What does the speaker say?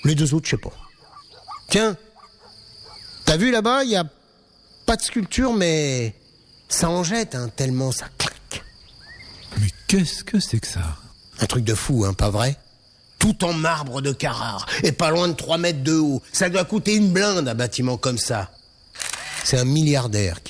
Les deux autres, je sais pas. Tiens, t'as vu là-bas, il y a pas de sculpture, mais ça en jette, hein, tellement ça claque. Mais qu'est-ce que c'est que ça? Un truc de fou, hein, pas vrai? Tout en marbre de Carrare, et pas loin de 3 mètres de haut. Ça doit coûter une blinde, un bâtiment comme ça. C'est un milliardaire qui